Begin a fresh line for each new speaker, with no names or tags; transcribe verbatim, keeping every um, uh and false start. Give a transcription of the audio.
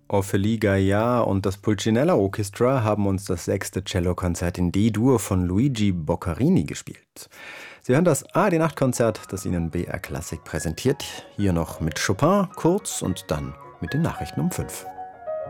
Ophélie Gaillard und das Pulcinella Orchestra haben uns das sechste Cellokonzert in D-Dur von Luigi Boccherini gespielt. Sie hören das A D acht Konzert, das Ihnen B R Klassik präsentiert. Hier noch mit Chopin kurz und dann mit den Nachrichten um fünf.